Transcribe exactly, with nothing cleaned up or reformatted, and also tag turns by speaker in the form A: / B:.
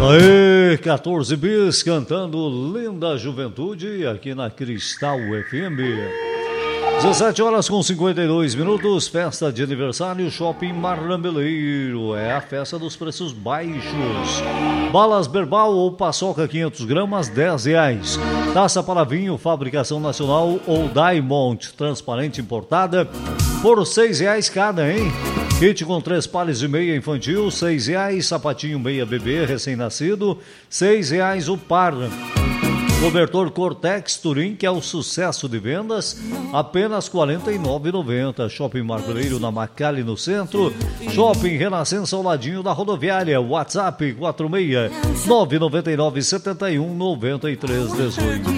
A: Aê, quatorze bis cantando Linda Juventude aqui na Cristal F M. dezessete horas com cinquenta e dois minutos, festa de aniversário Shopping Marlameleiro. É a festa dos preços baixos. Balas Berbal ou paçoca quinhentos gramas, dez reais. Taça para vinho, fabricação nacional ou Diamond, transparente importada, por seis reais cada, hein? Kit com três pares e meia infantil, seis reais. Sapatinho meia bebê, recém-nascido, seis reais o par. Cobertor Cortex Turim, que é o sucesso de vendas, apenas quarenta e nove reais e noventa centavos. Shopping Marlameleiro na Macali, no centro. Shopping Renascença ao ladinho da rodoviária. WhatsApp quatro seis nove nove nove sete um nove três um oito.